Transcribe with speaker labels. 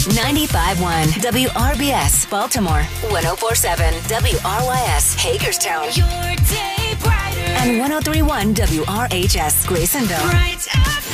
Speaker 1: 95.1 WRBS Baltimore, 104.7 WRYS Hagerstown,
Speaker 2: Your day brighter.
Speaker 1: and 103.1 WRHS Graysonville.
Speaker 2: Bright FM.